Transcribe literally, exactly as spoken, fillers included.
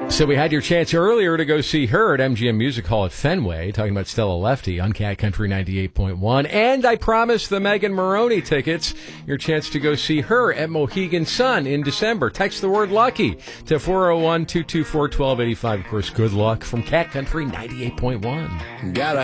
So we had your chance earlier to go see her at M G M Music Hall at Fenway, talking about Stella Lefty on Cat Country ninety-eight point one. And I promised the Megan Maroney tickets, your chance to go see her at Mohegan Sun in December. Text the word lucky to four oh one, two two four, one two eight five. Of course, good luck from Cat Country ninety-eight point one. Gotta